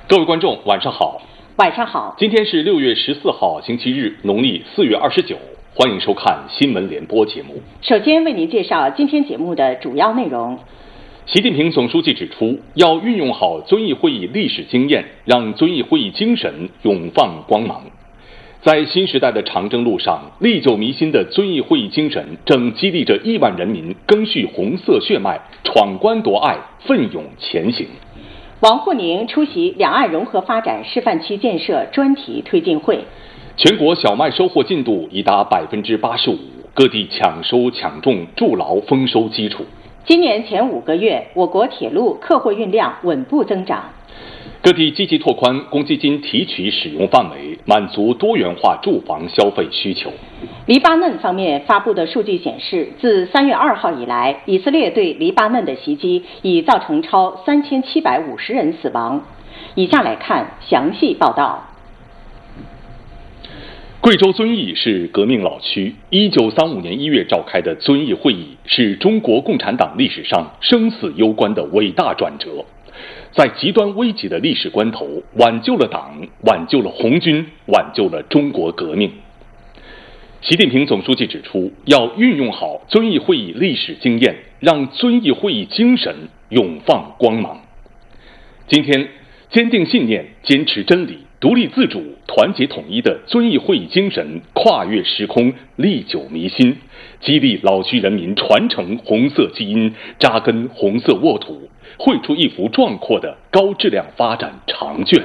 各位观众，晚上好。 晚上好。 今天是6月14号，星期日，农历4月29。欢迎收看新闻联播节目。 首先为您介绍今天节目的主要内容。 习近平总书记指出，要运用好遵义会议历史经验，让遵义会议精神永放光芒。在新时代的长征路上，历久弥新的遵义会议精神正激励着亿万人民赓续红色血脉，闯关夺爱，奋勇前行。 王沪宁出席两岸融合发展示范区建设专题推进会。 全国小麦收获进度已达85%，各地抢收抢种筑牢丰收基础。 今年前5个月，我国铁路客货运量稳步增长。 各地积极拓宽公积金提取使用范围，满足多元化住房消费需求。 黎巴嫩方面发布的数据显示，自3月2号以来，以色列对黎巴嫩的袭击已造成超3750人死亡。以下来看详细报道。 贵州遵义是革命老区，1935年1月召开的遵义会议是中国共产党历史上生死攸关的伟大转折，在极端危急的历史关头，挽救了党，挽救了红军，挽救了中国革命。习近平总书记指出，要运用好遵义会议历史经验，让遵义会议精神永放光芒。今天，坚定信念，坚持真理，独立自主，团结统一的遵义会议精神跨越时空，历久弥新，激励老区人民传承红色基因，扎根红色沃土，绘出一幅壮阔的高质量发展长卷。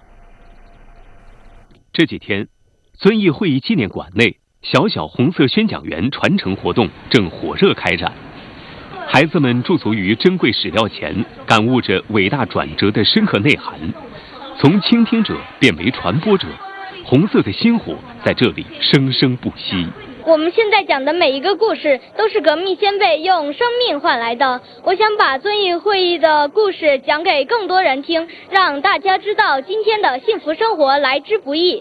这几天，遵义会议纪念馆内小小红色宣讲员传承活动正火热开展。孩子们驻足于珍贵史料前，感悟着伟大转折的深刻内涵，从倾听者变为传播者，红色的星火在这里生生不息。 我们现在讲的每一个故事都是革命先辈用生命换来的。我想把遵义会议的故事讲给更多人听，让大家知道今天的幸福生活来之不易。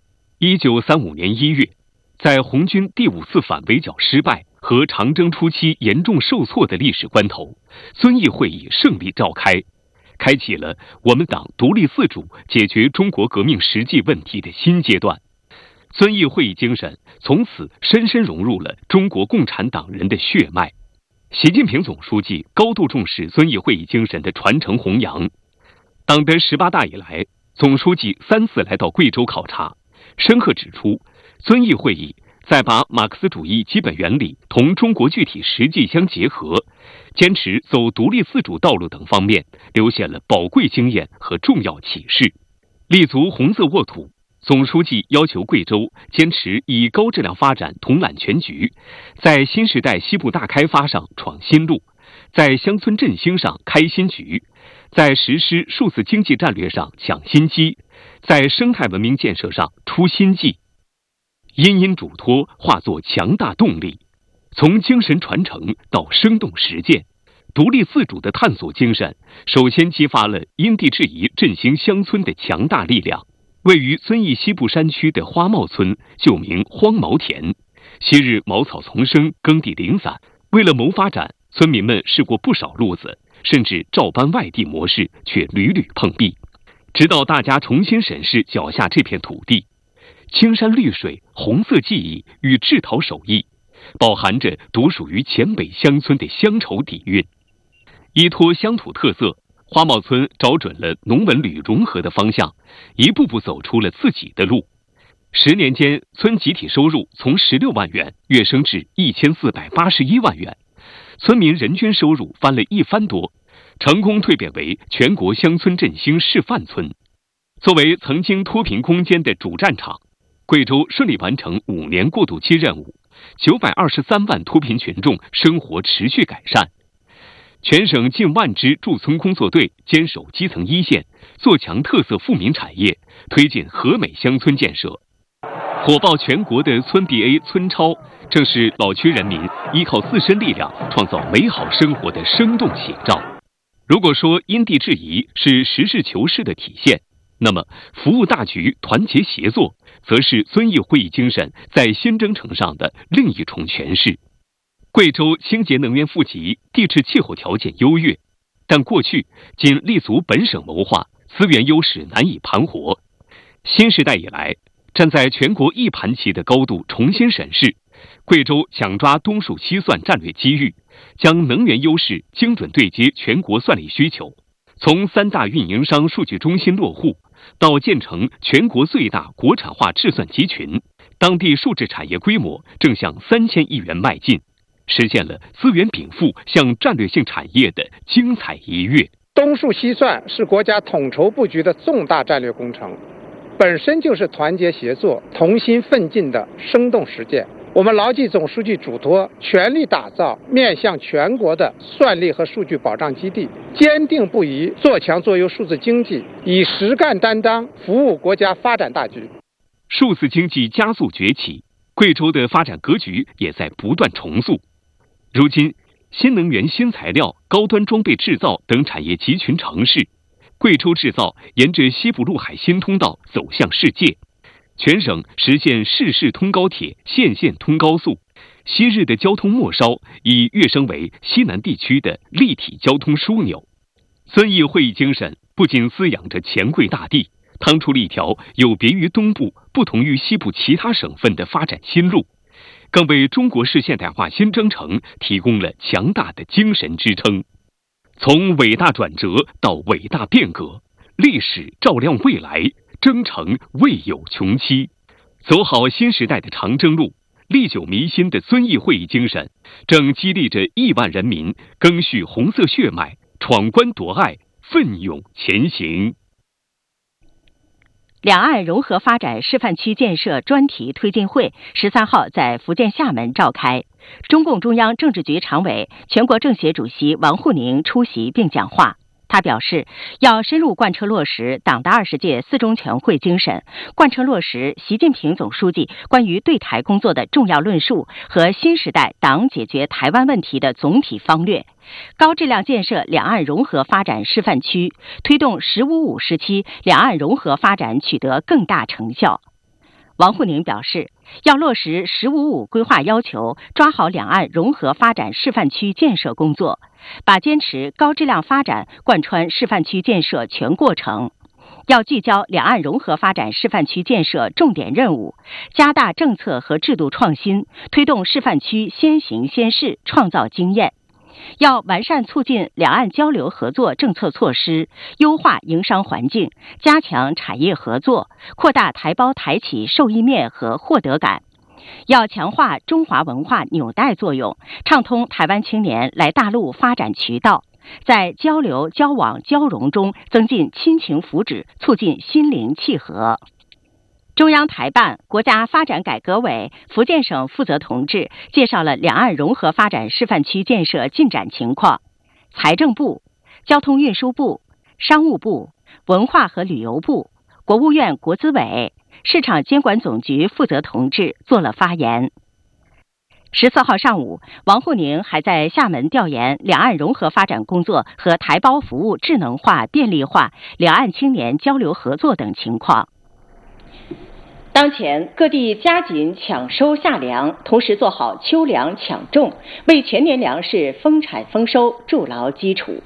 1935年1月，在红军第5次反围剿失败和长征初期严重受挫的历史关头，遵义会议胜利召开，开启了我们党独立自主解决中国革命实际问题的新阶段。遵义会议精神从此深深融入了中国共产党人的血脉。习近平总书记高度重视遵义会议精神的传承弘扬。党的18大以来，总书记3次来到贵州考察，深刻指出，遵义会议在把马克思主义基本原理同中国具体实际相结合，坚持走独立自主道路等方面留下了宝贵经验和重要启示。立足红色沃土，总书记要求贵州坚持以高质量发展统揽全局，在新时代西部大开发上闯新路，在乡村振兴上开新局，在实施数字经济战略上抢新机，在生态文明建设上出新绩。殷殷嘱托化作强大动力，从精神传承到生动实践，独立自主的探索精神首先激发了因地制宜振兴乡村的强大力量。位于遵义西部山区的花茂村旧名荒茅田，昔日茅草丛生，耕地零散，为了谋发展，村民们试过不少路子，甚至照搬外地模式，却屡屡碰壁。直到大家重新审视脚下这片土地，青山绿水、红色记忆与制陶手艺，饱含着独属于黔北乡村的乡愁底蕴。依托乡土特色，花茂村找准了农文旅融合的方向，一步步走出了自己的路。10年间，村集体收入从16万元跃升至1481万元，村民人均收入翻了1番多，成功蜕变为全国乡村振兴示范村。作为曾经脱贫攻坚的主战场，贵州顺利完成5年过渡期任务，923万脱贫群众生活持续改善。全省近万支驻村工作队坚守基层一线，做强特色富民产业，推进和美乡村建设。火爆全国的村 BA 村超，正是老区人民依靠自身力量创造美好生活的生动写照。如果说因地制宜是实事求是的体现，那么服务大局、团结协作，则是遵义会议精神在新征程上的另一重诠释。贵州清洁能源富集，地质气候条件优越，但过去仅立足本省谋划， 资源优势难以盘活。新时代以来，站在全国一盘棋的高度重新审视，贵州抢抓东数西算战略机遇，将能源优势精准对接全国算力需求。从3大运营商数据中心落户，到建成全国最大国产化智算集群，当地数字产业规模正向3000亿元迈进，实现了资源禀赋向战略性产业的精彩一跃。 东数西算是国家统筹布局的重大战略工程，本身就是团结协作、同心奋进的生动实践。我们牢记总书记嘱托，全力打造面向全国的算力和数据保障基地，坚定不移做强做优数字经济，以实干担当服务国家发展大局。 数字经济加速崛起，贵州的发展格局也在不断重塑。如今，新能源、新材料、高端装备制造等产业集群成市，贵州制造沿着西部陆海新通道走向世界。全省实现市市通高铁、县县通高速，昔日的交通末梢已跃升为西南地区的立体交通枢纽。遵义会议精神不仅滋养着黔贵大地，趟出了一条有别于东部、不同于西部其他省份的发展新路，更为中国式现代化新征程提供了强大的精神支撑。从伟大转折到伟大变革，历史照亮未来，征程未有穷期。走好新时代的长征路，历久弥新的遵义会议精神正激励着亿万人民赓续红色血脉，闯关夺爱，奋勇前行。 两岸融合发展示范区建设专题推进会13号在福建厦门召开，中共中央政治局常委、全国政协主席王沪宁出席并讲话。他表示，要深入贯彻落实党的20届4中全会精神，贯彻落实习近平总书记关于对台工作的重要论述和新时代党解决台湾问题的总体方略，高质量建设两岸融合发展示范区，推动“15-5”时期两岸融合发展取得更大成效。王沪宁表示，要落实“15-5”规划要求，抓好两岸融合发展示范区建设工作，把坚持高质量发展贯穿示范区建设全过程。要聚焦两岸融合发展示范区建设重点任务，加大政策和制度创新，推动示范区先行先试，创造经验。要完善促进两岸交流合作政策措施，优化营商环境，加强产业合作，扩大台胞台企受益面和获得感。要强化中华文化纽带作用，畅通台湾青年来大陆发展渠道，在交流、交往、交融中增进亲情福祉，促进心灵契合。中央台办、国家发展改革委、福建省负责同志介绍了两岸融合发展示范区建设进展情况。财政部、交通运输部、商务部、文化和旅游部、国务院国资委、市场监管总局负责同志做了发言。14号上午，王沪宁还在厦门调研两岸融合发展工作和台胞服务智能化、便利化、两岸青年交流合作等情况。当前各地加紧抢收夏粮，同时做好秋粮抢种，为全年粮食丰产丰收筑牢基础。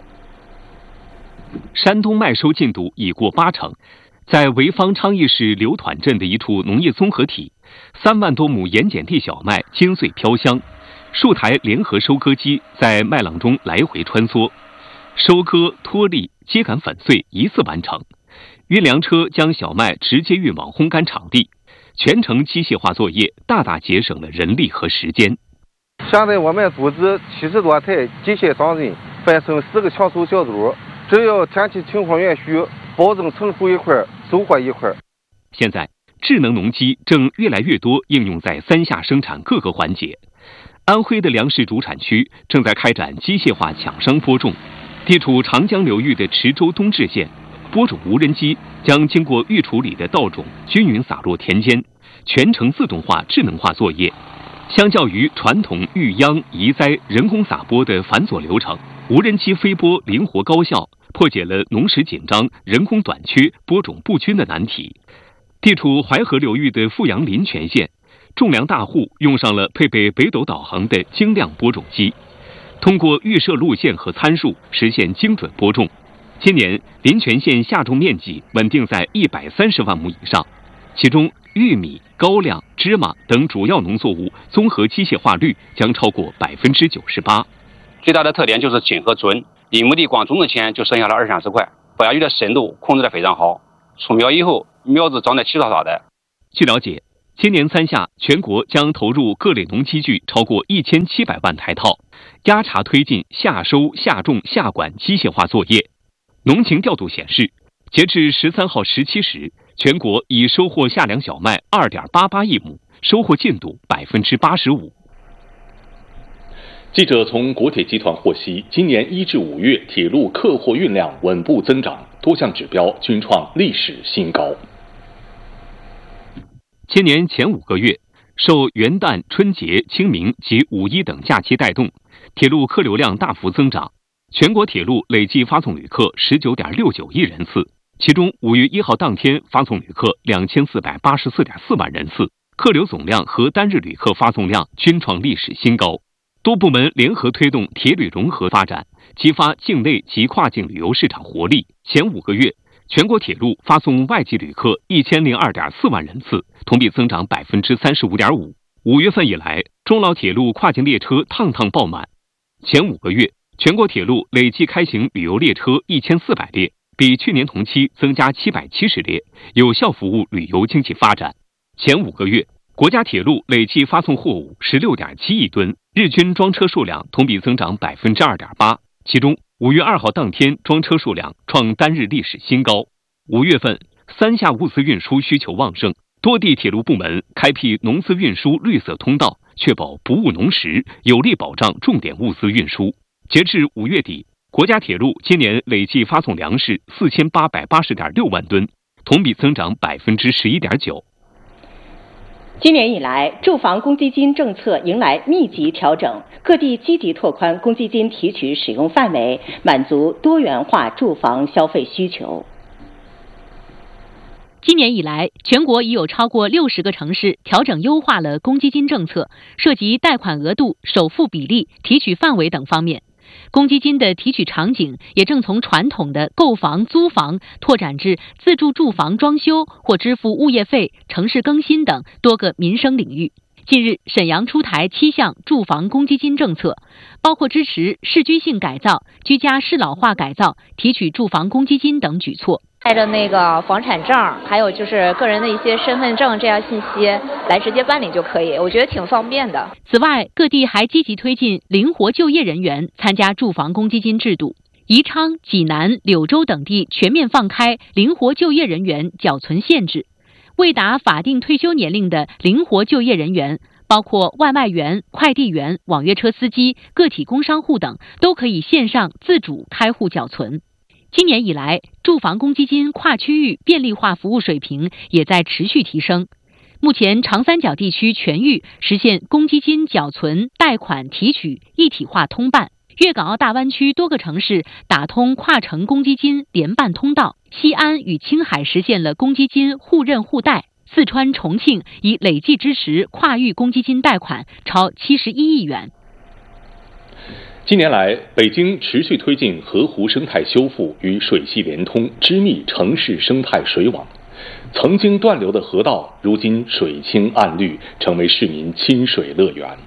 山东麦收进度已过80%，在潍坊昌邑市刘团镇的一处农业综合体，3万多亩盐碱地小麦金穗飘香，数台联合收割机在麦浪中来回穿梭，收割、脱粒、秸秆粉碎一次完成。运粮车将小麦直接运往烘干场地，全程机械化作业，大大节省了人力和时间。 现在我们组织70多台机械装人，分成4个抢收小组，只要天气情况允许，保证成熟一块收获一块。 现在智能农机正越来越多应用在3下生产各个环节。安徽的粮食主产区正在开展机械化抢生播种，地处长江流域的池州东至县，播种无人机将经过预处理的稻种均匀撒落田间，全程自动化、智能化作业。相较于传统育秧、移栽、人工撒播的繁琐流程，无人机飞播灵活高效，破解了农时紧张、人工短缺、播种不均的难题。地处淮河流域的富阳临泉县，种粮大户用上了配备北斗导航的精亮播种机，通过预设路线和参数实现精准播种。 今年临泉县下种面积稳定在130万亩以上，其中玉米、高粱、芝麻等主要农作物综合机械化率将超过98%。 最大的特点就是均和准，一亩地光种子钱就剩下了20-30块，保压雨的深度控制得非常好，出苗以后苗子长得齐刷刷的。 据了解，今年3夏全国将投入各类农机具超过1700万台套，压茬推进夏收、夏种、夏管机械化作业。农情调度显示，截至13号17时，全国已收获夏粮小麦2.88亿亩，收获进度85%。 记者从国铁集团获悉，今年1至5月铁路客货运量稳步增长，多项指标均创历史新高。 今年前5个月，受元旦、春节、清明及5一等假期带动，铁路客流量大幅增长，全国铁路累计发送旅客19.69亿人次，其中5月1号当天发送旅客2484.4万人次，客流总量和单日旅客发送量均创历史新高。多部门联合推动铁旅融合发展，激发境内及跨境旅游市场活力。前5个月，全国铁路发送外籍旅客1002.4万人次，同比增长35.5%。5月份以来，中老铁路跨境列车趟趟爆满。前5个月，全国铁路累计开行旅游列车1400列，比去年同期增加770列，有效服务旅游经济发展。前5个月，国家铁路累计发送货物16.7亿吨，日均装车数量同比增长2.8%，其中5月2号当天装车数量创单日历史新高。5月份3夏物资运输需求旺盛，多地铁路部门开辟农资运输绿色通道，确保不误农时，有力保障重点物资运输。截至5月底，国家铁路今年累计发送粮食4880.6万吨，同比增长11.9%。 今年以来，住房公积金政策迎来密集调整，各地积极拓宽公积金提取使用范围，满足多元化住房消费需求。 今年以来，全国已有超过60个城市调整优化了公积金政策，涉及贷款额度、首付比例、提取范围等方面。公积金的提取场景也正从传统的购房、租房拓展至自住住房装修或支付物业费、城市更新等多个民生领域。近日，沈阳出台7项住房公积金政策，包括支持市居性改造、居家适老化改造、提取住房公积金等举措。 带着那个房产证，还有就是个人的一些身份证这样信息来直接办理就可以，我觉得挺方便的。 此外，各地还积极推进灵活就业人员参加住房公积金制度。宜昌、济南、柳州等地全面放开灵活就业人员缴存限制，未达法定退休年龄的灵活就业人员，包括外卖员、快递员、网约车司机、个体工商户等，都可以线上自主开户缴存。今年以来，住房公积金跨区域便利化服务水平也在持续提升。目前，长三角地区全域实现公积金缴存、贷款、提取一体化通办。粤港澳大湾区多个城市打通跨城公积金联办通道，西安与青海实现了公积金互认互贷。四川、重庆已累计支持跨域公积金贷款超71亿元。 近年来，北京持续推进河湖生态修复与水系联通，织密城市生态水网。曾经断流的河道，如今水清岸绿，成为市民亲水乐园。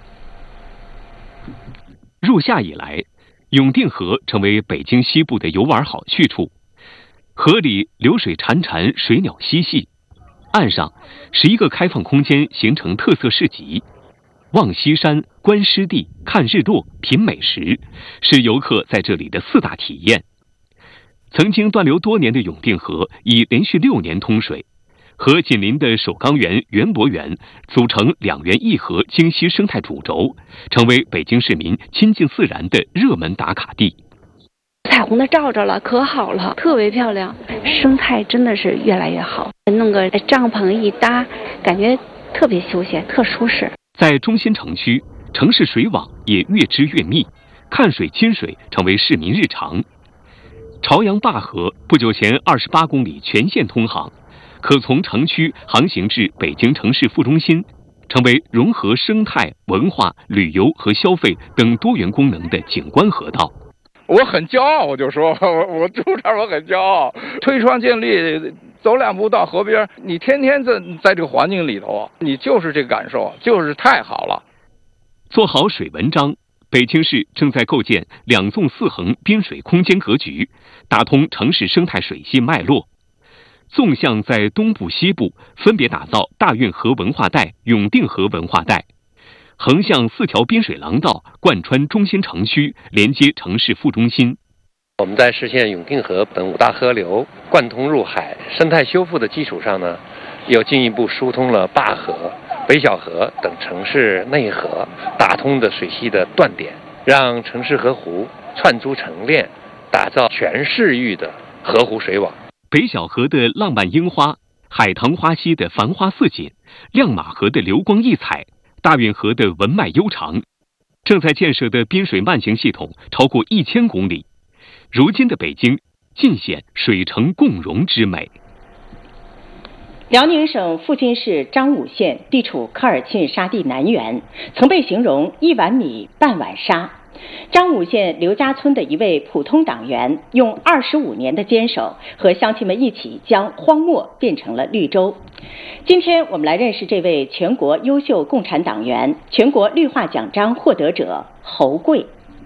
入夏以来，永定河成为北京西部的游玩好去处。河里流水潺潺，水鸟嬉戏，岸上11个开放空间形成特色市集。望西山、观湿地、看日落、品美食，是游客在这里的4大体验。曾经断流多年的永定河已连续6年通水，和紧邻的首钢园、园博园组成2园1河京西生态主轴，成为北京市民亲近自然的热门打卡地。 彩虹的照着了，可好了，特别漂亮，生态真的是越来越好。弄个帐篷一搭，感觉特别休闲，特舒适。 在中心城区，城市水网也越织越密，看水亲水成为市民日常。朝阳灞河不久前28公里全线通航，可从城区航行至北京城市副中心，成为融合生态、文化、旅游和消费等多元功能的景观河道。 我很骄傲，我就说我住这儿我很骄傲，推窗尽力，走2步到河边，你天天在这个环境里头，你就是这个感受，就是太好了。 做好水文章，北京市正在构建2纵4横滨水空间格局，打通城市生态水系脉络。纵向在东部、西部分别打造大运河文化带、永定河文化带，横向4条滨水廊道贯穿中心城区，连接城市副中心。 我们在实现永定河等5大河流贯通入海、生态修复的基础上呢，又进一步疏通了灞河、北小河等城市内河，打通的水系的断点，让城市河湖串珠成链，打造全市域的河湖水网。 北小河的浪漫樱花，海棠花溪的繁花似锦，亮马河的流光溢彩，大运河的文脉悠长。正在建设的滨水慢行系统超过1000公里。如今的北京尽显水城共融之美。 辽宁省阜金市张武县地处科尔沁沙地南缘，曾被形容1碗米半碗沙。张武县刘家村的一位普通党员，用25年的坚守，和乡亲们一起将荒漠变成了绿洲。今天我们来认识这位全国优秀共产党员、全国绿化奖章获得者侯贵。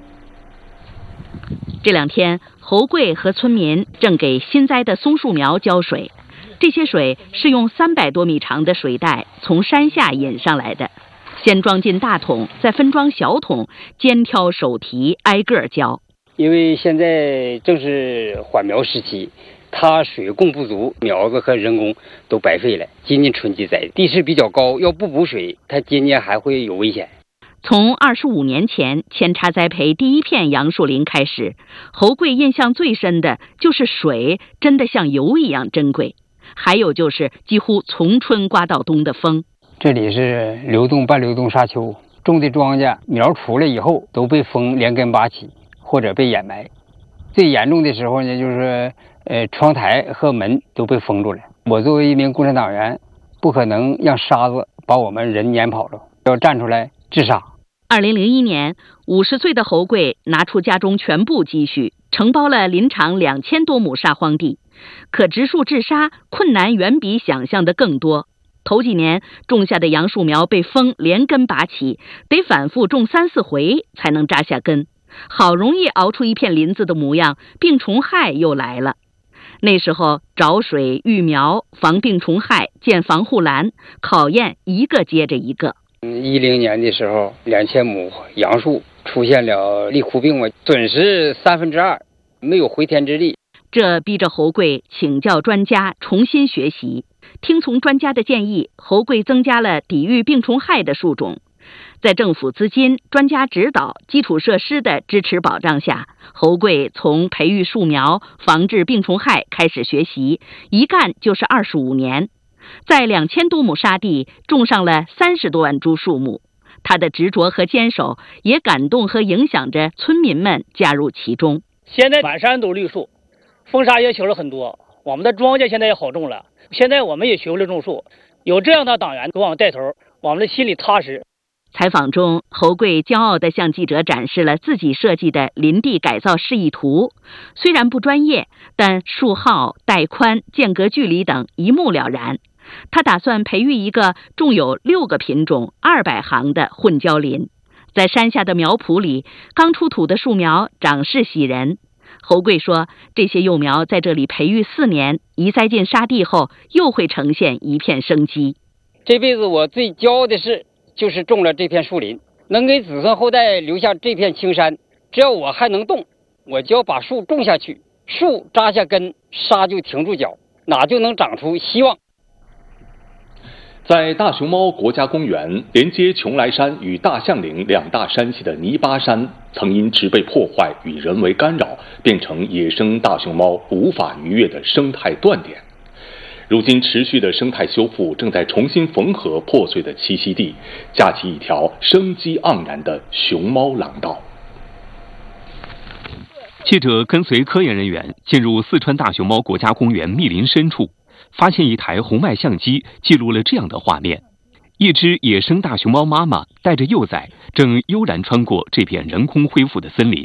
这2天，侯贵和村民正给新栽的松树苗浇水，这些水是用300多米长的水带从山下引上来的。先装进大桶，再分装小桶，肩挑手提，挨个浇。 因为现在正是缓苗时期，它水供不足，苗子和人工都白费了。今年春季栽，地势比较高，要不补水，它今年还会有危险。 从25年前扦插栽培第1片杨树林开始，侯贵印象最深的就是水真的像油一样珍贵，还有就是几乎从春刮到冬的风。 这里是流动半流动沙丘，种的庄稼苗出来以后都被风连根拔起或者被掩埋。最严重的时候呢，就是窗台和门都被封住了。我作为一名共产党员，不可能让沙子把我们人撵跑了，要站出来治沙。 2001年，50岁的侯贵拿出家中全部积蓄，承包了林场2000多亩沙荒地，可植树治沙困难远比想象的更多。头几年种下的杨树苗被风连根拔起，得反复种3、4回才能扎下根。好容易熬出一片林子的模样，病虫害又来了。那时候找水、育苗、防病虫害、建防护栏，考验一个接着一个。 10年的时候，2000亩杨树出现了立枯病，损失2/3，没有回天之力。 这逼着侯贵请教专家，重新学习。听从专家的建议，侯贵增加了抵御病虫害的树种。在政府资金、专家指导、基础设施的支持保障下，侯贵从培育树苗、防治病虫害开始学习，一干就是25年。在2000多亩沙地种上了30多万株树木，他的执着和坚守也感动和影响着村民们加入其中。 现在满山都绿树，风沙也修了很多，我们的庄稼现在也好种了。现在我们也学会了种树，有这样的党员给我们带头，我们的心里踏实。 采访中，侯贵骄傲地向记者展示了自己设计的林地改造示意图，虽然不专业，但树号、带宽、间隔距离等一目了然。他打算培育一个种有6个品种、200行的混交林。在山下的苗圃里，刚出土的树苗长势喜人。侯贵说，这些幼苗在这里培育4年，一栽进沙地后，又会呈现一片生机。 这辈子我最骄傲的事，就是种了这片树林，能给子孙后代留下这片青山。只要我还能动，我就要把树种下去，树扎下根，沙就停住脚，哪就能长出希望。 在大熊猫国家公园，连接邛崃山与大象岭2大山系的泥巴山，曾因植被破坏与人为干扰，变成野生大熊猫无法逾越的生态断点。如今持续的生态修复正在重新缝合破碎的栖息地，架起一条生机盎然的熊猫廊道。 记者跟随科研人员进入四川大熊猫国家公园密林深处，发现一台红外相机记录了这样的画面：一只野生大熊猫妈妈带着幼崽正悠然穿过这片人工恢复的森林，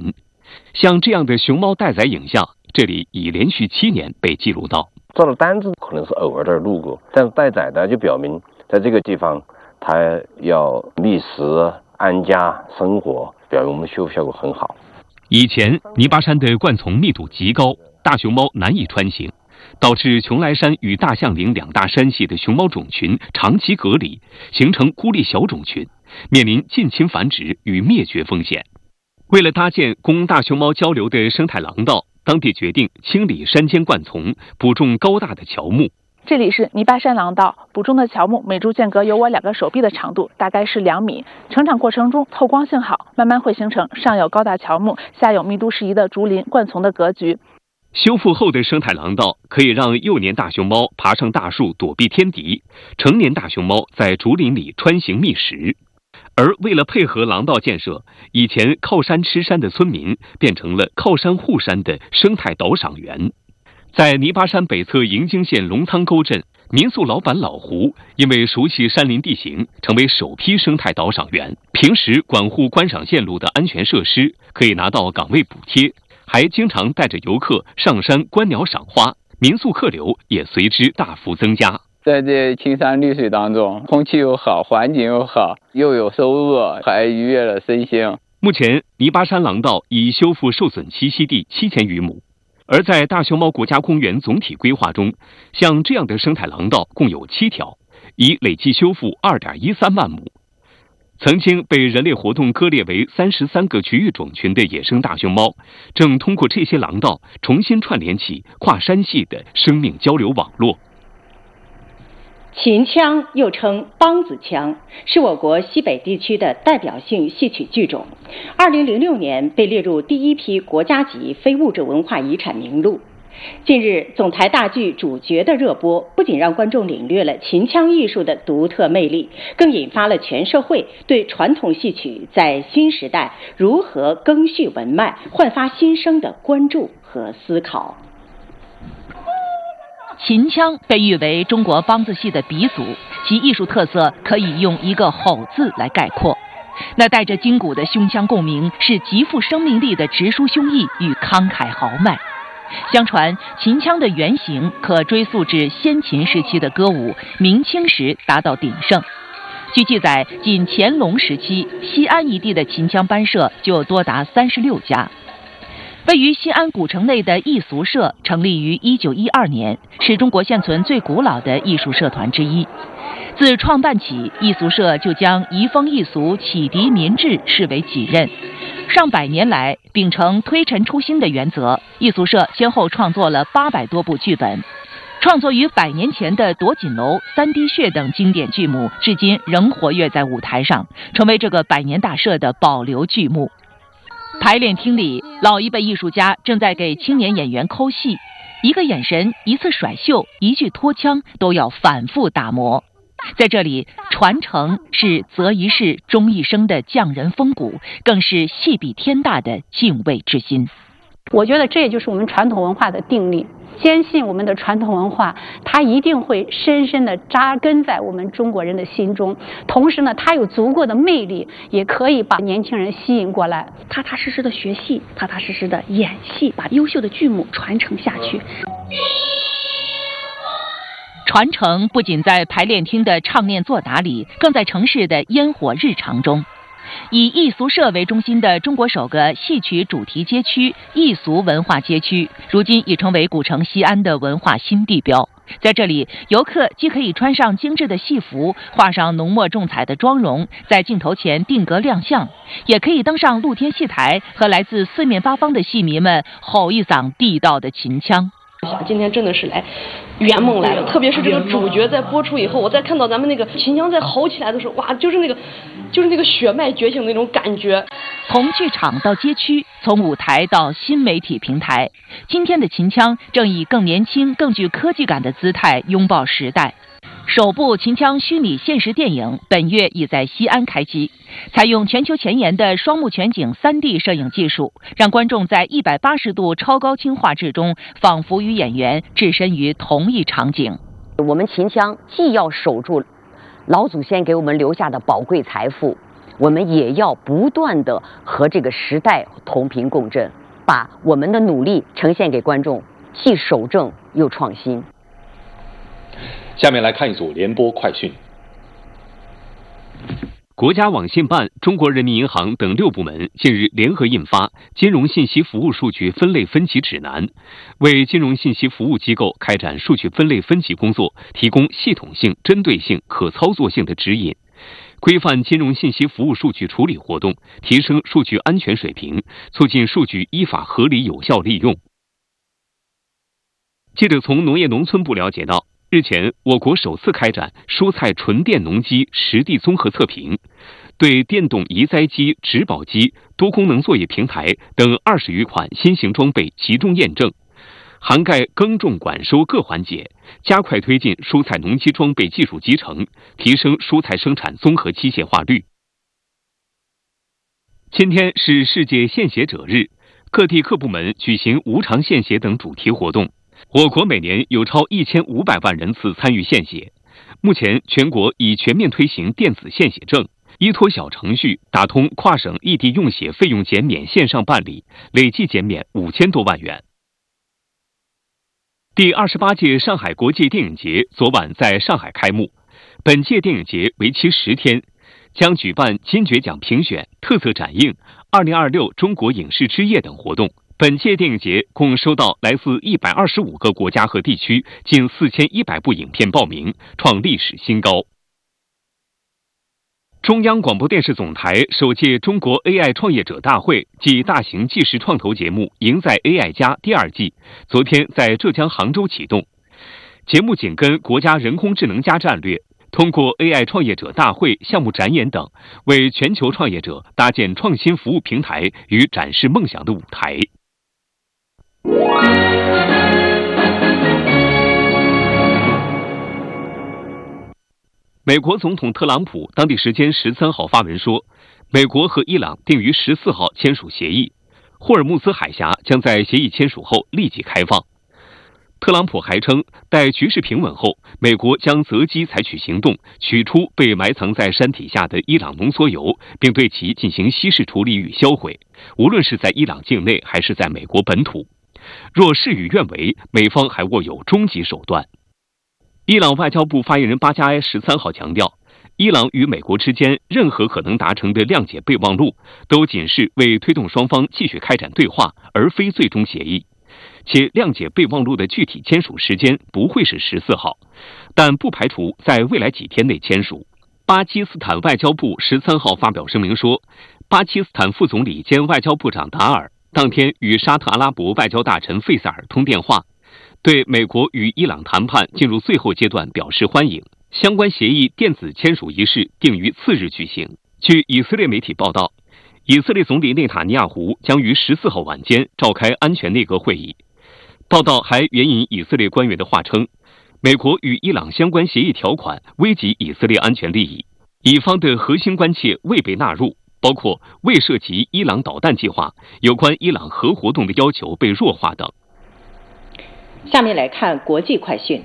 像这样的熊猫待宰影像，这里已连续7年被记录到。 照的单子可能是偶尔的路过，但是待宰的就表明在这个地方它要觅食、安家、生活，表明我们修复效果很好。 以前泥巴山的灌丛密度极高，大熊猫难以穿行，导致邛崃山与大象岭2大山系的熊猫种群长期隔离，形成孤立小种群，面临近亲繁殖与灭绝风险。为了搭建供大熊猫交流的生态廊道，当地决定清理山间灌丛，补种高大的乔木。 这里是泥巴山廊道，补种的乔木每株间隔有我2个手臂的长度，大概是2米。成长过程中透光性好，慢慢会形成上有高大乔木，下有密度适宜的竹林灌丛的格局。 修复后的生态廊道可以让幼年大熊猫爬上大树躲避天敌，成年大熊猫在竹林里穿行觅食。而为了配合廊道建设，以前靠山吃山的村民变成了靠山护山的生态导赏员。在泥巴山北侧营京县龙仓沟镇，民宿老板老胡因为熟悉山林地形，成为首批生态导赏员。平时管护观赏线路的安全设施，可以拿到岗位补贴，还经常带着游客上山观鸟赏花，民宿客流也随之大幅增加。 在这青山绿水当中，空气又好，环境又好，又有收入，还愉悦了身心。 目前泥巴山廊道已修复受损栖息地7000余亩。而在大熊猫国家公园总体规划中，像这样的生态廊道共有7条，已累计修复2.13万亩。曾经被人类活动割裂为33个局域种群的野生大熊猫，正通过这些廊道重新串联起跨山系的生命交流网络。 秦腔又称梆子腔，是我国西北地区的代表性戏曲剧种。2006年被列入第1批国家级非物质文化遗产名录。近日，总台大剧主角的热播，不仅让观众领略了秦腔艺术的独特魅力，更引发了全社会对传统戏曲在新时代如何更续文脉、焕发新生的关注和思考。 秦腔被誉为中国梆子戏的鼻祖，其艺术特色可以用一个吼字来概括。那带着筋骨的胸腔共鸣，是极富生命力的直抒胸臆与慷慨豪迈。相传秦腔的原型可追溯至先秦时期的歌舞，明清时达到鼎盛。据记载，仅乾隆时期，西安一地的秦腔班社就多达36家。位于西安古城内的艺俗社成立于1912年，是中国现存最古老的艺术社团之一。自创办起，艺俗社就将移风易俗、启迪民智视为己任。上百年来，秉承推陈出新的原则，艺俗社先后创作了800多部剧本。创作于100年前的《夺锦楼》《三滴血》等经典剧目，至今仍活跃在舞台上，成为这个100年大社的保留剧目。排练厅里，老一辈艺术家正在给青年演员抠戏，一个眼神、一次甩袖、一句脱腔，都要反复打磨。在这里，传承是择一事终一生的匠人风骨，更是戏比天大的敬畏之心。 我觉得这也就是我们传统文化的定力，坚信我们的传统文化，它一定会深深地扎根在我们中国人的心中。同时呢，它有足够的魅力，也可以把年轻人吸引过来，踏踏实实的学戏，踏踏实实的演戏，把优秀的剧目传承下去。 传承不仅在排练厅的唱念作答里，更在城市的烟火日常中。以艺俗社为中心的中国首个戏曲主题街区艺俗文化街区，如今已成为古城西安的文化新地标。在这里，游客既可以穿上精致的戏服，画上浓墨重彩的妆容，在镜头前定格亮相，也可以登上露天戏台，和来自四面八方的戏迷们吼一嗓地道的秦腔。 今天真的是来圆梦来了，特别是这个主角在播出以后，我再看到咱们那个秦腔在吼起来的时候，哇，就是那个血脉觉醒的那种感觉。 从剧场到街区，从舞台到新媒体平台，今天的秦腔正以更年轻、更具科技感的姿态拥抱时代。首部秦腔虚拟现实电影本月已在西安开机，采用全球前沿的双目全景 3D 摄影技术，让观众在180度超高清画质中，仿佛与演员置身于同一场景。 我们秦腔既要守住老祖先给我们留下的宝贵财富， 我们也要不断的和这个时代同频共振，把我们的努力呈现给观众，既守正又创新。 下面来看一组联播快讯。 国家网信办、中国人民银行等6部门近日联合印发《金融信息服务数据分类分级指南》，为金融信息服务机构开展数据分类分级工作提供系统性、针对性、可操作性的指引，规范金融信息服务数据处理活动，提升数据安全水平，促进数据依法合理有效利用。记者从农业农村部了解到，日前，我国首次开展蔬菜纯电农机实地综合测评，对电动移栽机、植保机、多功能作业平台等20余款新型装备集中验证，涵盖耕种、管收各环节，加快推进蔬菜农机装备技术集成，提升蔬菜生产综合机械化率。今天是世界献血者日，各地各部门举行无偿献血等主题活动。我国每年有超1500万人次参与献血。目前，全国已全面推行电子献血证，依托小程序打通跨省异地用血费用减免线上办理，累计减免5000多万元。第28届上海国际电影节昨晚在上海开幕。本届电影节为期10天，将举办金爵奖评选、特色展映、2026中国影视之夜等活动。本届电影节共收到来自125个国家和地区近4100部影片报名，创历史新高。中央广播电视总台首届中国 AI 创业者大会暨大型纪实创投节目“赢在 AI 家”第2季昨天在浙江杭州启动。节目紧跟国家人工智能加战略，通过 AI 创业者大会、项目展演等，为全球创业者搭建创新服务平台与展示梦想的舞台。美国总统特朗普当地时间13号发文说，美国和伊朗定于14号签署协议，霍尔木兹海峡将在协议签署后立即开放。特朗普还称，待局势平稳后，美国将择机采取行动，取出被埋藏在山体下的伊朗浓缩铀，并对其进行稀释处理与销毁，无论是在伊朗境内还是在美国本土。若事与愿违，美方还握有终极手段。伊朗外交部发言人巴加埃13号强调，伊朗与美国之间任何可能达成的谅解备忘录，都仅是为推动双方继续开展对话，而非最终协议。且谅解备忘录的具体签署时间不会是14号，但不排除在未来几天内签署。巴基斯坦外交部13号发表声明说，巴基斯坦副总理兼外交部长达尔当天与沙特阿拉伯外交大臣费萨尔通电话，对美国与伊朗谈判进入最后阶段表示欢迎。相关协议电子签署仪式定于次日举行。据以色列媒体报道，以色列总理内塔尼亚胡将于14号晚间召开安全内阁会议。报道还援引以色列官员的话称，美国与伊朗相关协议条款危及以色列安全利益，以方的核心关切未被纳入，包括未涉及伊朗导弹计划、有关伊朗核活动的要求被弱化等。 下面来看国际快讯。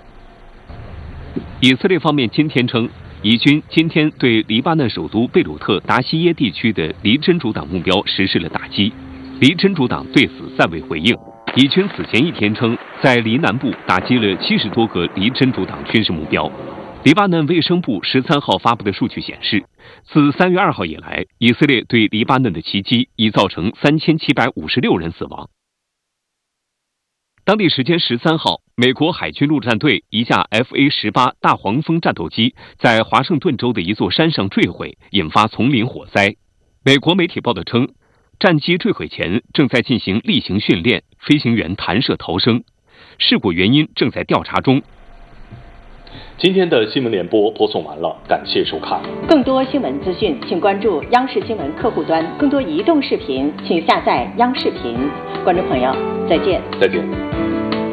以色列方面今天称，以军今天对黎巴嫩首都贝鲁特达西耶地区的黎真主党目标实施了打击，黎真主党对此暂未回应。以军此前一天称，在黎南部打击了70多个黎真主党军事目标。黎巴嫩卫生部13号发布的数据显示，自3月2号以来，以色列对黎巴嫩的袭击已造成3756人死亡。当地时间13号，美国海军陆战队一架 FA-18大黄蜂战斗机在华盛顿州的一座山上坠毁，引发丛林火灾。美国媒体报道称，战机坠毁前正在进行例行训练，飞行员弹射逃生，事故原因正在调查中。 今天的新闻联播播送完了，感谢收看。 更多新闻资讯，请关注央视新闻客户端；更多移动视频，请下载央视频。观众朋友，再见。 再见。